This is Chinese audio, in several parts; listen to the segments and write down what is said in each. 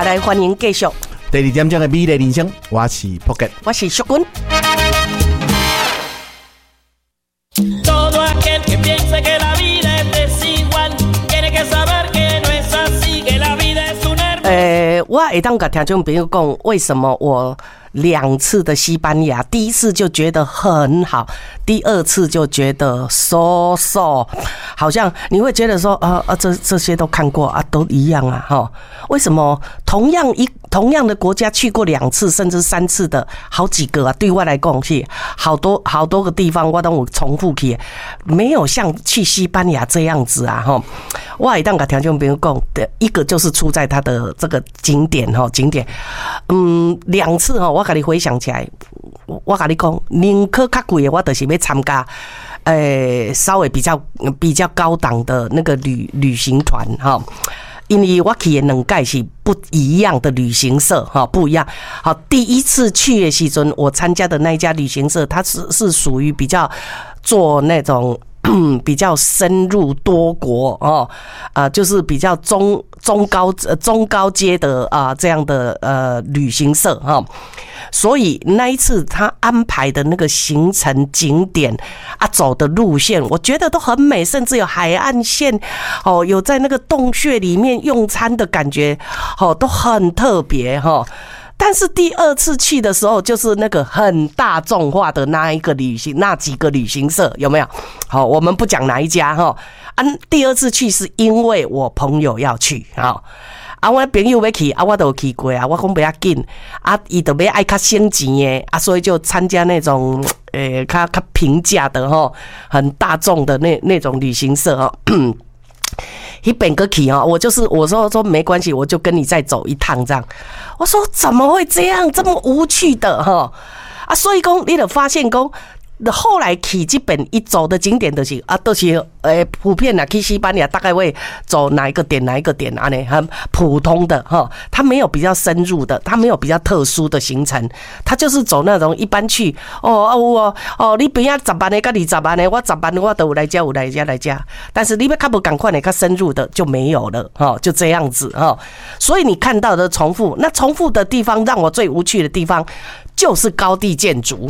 来欢迎继续。 第二点钟的美丽人生，我是朴吉， 我是淑君。我会当跟听众朋友讲，为什么我2次的西班牙，第一次就觉得很好，第2次就觉得 so， 好像你会觉得说，这些都看过啊，都一样啊，哈。为什么同样的国家去过2次甚至3次的好几个啊？对我来讲是好多个地方我都有重复去，没有像去西班牙这样子啊，哈。我会当跟听众朋友讲，一个就是出在它的这个景点，2次我跟你回想起来，我跟你讲，宁可较贵的，我就是要参加，稍微比较高档的那个旅行团哈。因为我去的2届是不一样的旅行社哈，不一样。好，第一次去的时阵，我参加的那一家旅行社，它是属于比较做那种比较深入多国哦，就是比较中高阶的这样的旅行社哈。所以那一次他安排的那个行程景点走的路线，我觉得都很美，甚至有海岸线哦，有在那个洞穴里面用餐的感觉哦，都很特别哈。但是第2次去的时候，就是那个很大众化的那几个旅行社有没有？好，我们不讲哪一家哈。第2次去是因为我朋友要去哈。我朋友要去我都有去过我讲不要紧他就要爱较省钱的所以就参加那种较平价的很大众的那种旅行社那边过去我说没关系，我就跟你再走一趟这样。我说怎么会这样，这么无趣的所以说你就发现说后来去这边一走的景点就是都是普遍去西班牙大概会走哪一个点很普通的它没有比较深入的，它没有比较特殊的行程，它就是走那种一般去你边啊10万的跟20万的，我10万我都有来家，但是你要较不赶快的较深入的就没有了就这样子所以你看到的重复，那重复的地方让我最无趣的地方就是高地建筑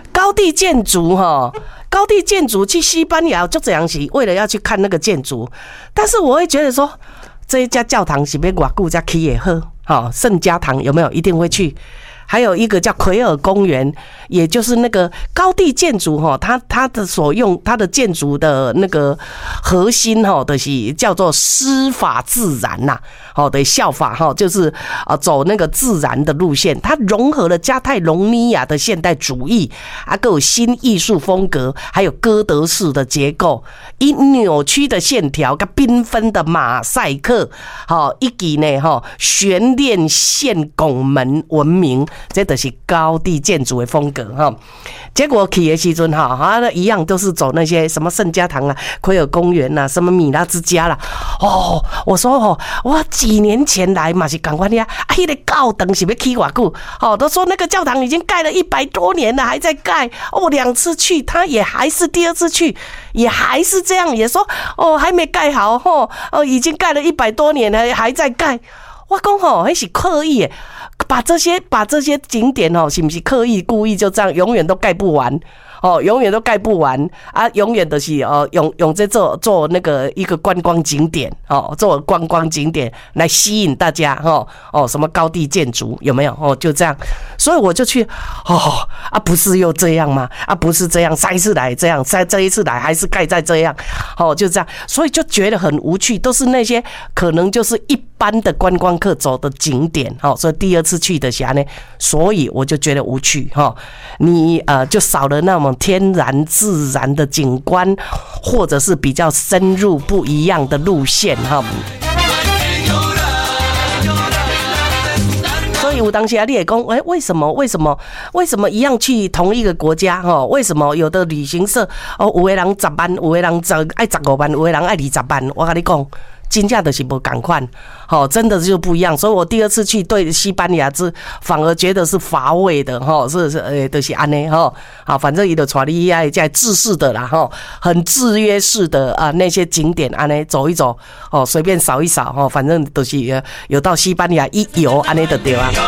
去西班牙就这样是为了要去看那个建筑，但是我会觉得说这一家教堂是要多久才去也好，圣家堂有没有一定会去？还有一个叫奎尔公园，也就是那个高地建筑它的所用它的建筑的那个核心就是叫做师法自然呐的效法就是走那个自然的路线，它融合了加泰隆尼亚的现代主义还有新艺术风格，还有哥德式的结构，以扭曲的线条跟缤纷的马赛克以及呢悬链线拱门闻名，这就是高地建筑的风格结果去的时阵一样都是走那些什么圣家堂奎尔公园什么米拉之家啦我说我几年前来嘛是赶快那个教堂是要起多久都说那个教堂已经盖了100多年了，还在盖2次去他也还是第2次去也还是这样，也说还没盖好已经盖了100多年了还在盖。我讲那是刻意的，把这些景点是不是刻意故意就这样永远都盖不完永远都盖不完永远都是用这做那个一个观光景点做观光景点来吸引大家什么高地建筑有没有就这样，所以我就去不是又这样吗不是这样，上一次来这样，这一次来还是盖在这样就这样，所以就觉得很无趣，都是那些可能就是一般的观光客走的景点所以第2次去的时候呢，所以我就觉得无趣你就少了那么天然自然的景观，或者是比较深入不一样的路线所以有当时你也说为什么一样去同一个国家为什么有的旅行社有的人10万，有的人爱15万，有的人爱20万，我跟你讲金价的是不赶快，真的就不一样。所以我第二次去对西班牙反而觉得是乏味的，就是安尼反正伊就带你在制式的啦，很制约式的那些景点安尼走一走，随便扫一扫，反正都是有到西班牙一游安尼就对啊。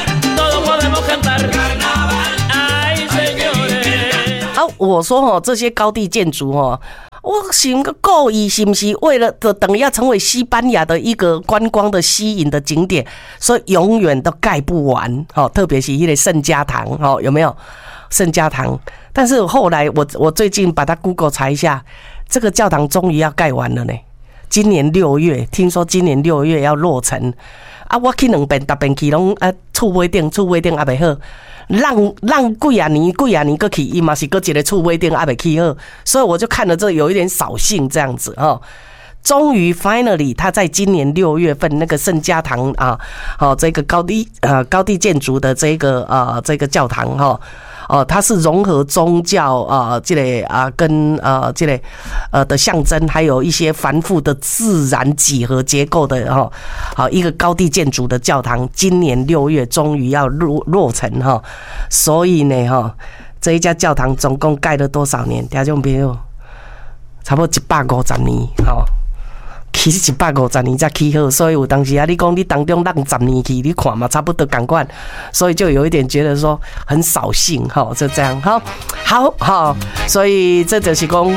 我说这些高地建筑我想个故意是不是为了等于要成为西班牙的一个观光的吸引的景点，所以永远都盖不完特别是那个圣家堂有没有圣家堂？但是后来我最近把它 Google 查一下，这个教堂终于要盖完了呢。今年6月，听说今年6月要落成我去2遍，逐遍去拢厝尾顶还没好。让几啊年过去，伊嘛是搁一个厝尾顶还没起好，所以我就看了这有一点扫兴这样子终于 finally， 他在今年6月份那个圣家堂这个高地建筑的这个教堂它是融合宗教这个跟这个的象征，还有一些繁复的自然几何结构的一个高地建筑的教堂，今年6月终于要落成所以呢这一家教堂总共盖了多少年？听众朋友，差不多150年其实150年才起好，所以有当时你讲你当中让10年去，你看嘛，差不多赶快，所以就有一点觉得说很扫兴就这样好，所以这就是讲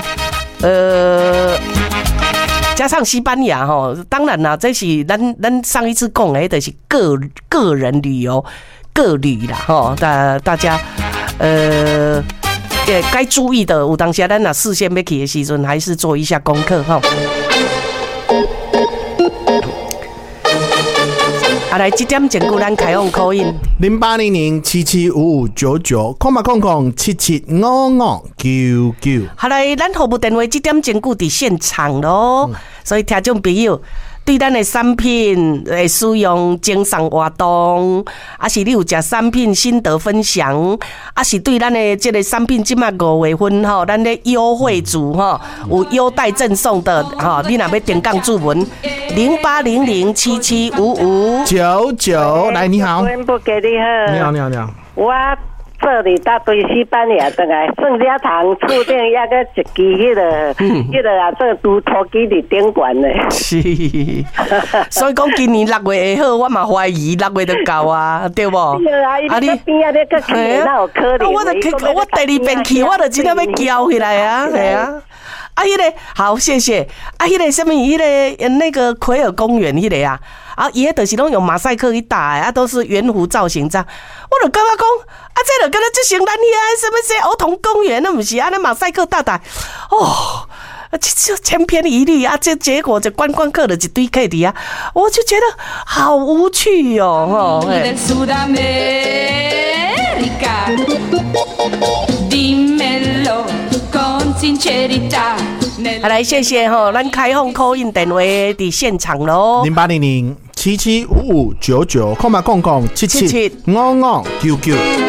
加上西班牙当然啦，这是咱上一次讲的，就是个人旅游各旅啦大家该注意的，有当时咱事先要去的时阵，还是做一下功课来，这点前句咱开放call in 0800775599，00775599。 好来，咱服务电话这点前句伫现场咯，所以听众朋友对咱的产品的使用精送活动，是你有食产品心得分享，是对咱的这个产品今麦5月份咱的优惠组有优待赠送的你若要点杠注文0800775599。 来，你好。 不给你好。 你好。 我这里大对西班牙回来，圣家堂厝顶那个一支这个拄土机伫顶管的。 是，所以讲今年6月会好，我嘛怀疑6月就到对不？ 对啊，你边那个去那有可能。 我第2遍去，我就真的要叫起来系啊。迄个好，谢谢。迄个什么，迄个那个奎尔公园迄个伊迄就是拢用马赛克去打的都是圆弧造型这样。我就感觉讲这就跟他就像咱遐什么些儿童公园，那不是那马赛克大这千篇一律结果这观光客的一堆 K 底我就觉得好无趣好来，谢谢咱开放 call in 电话伫现场咯 0800775599，00775599。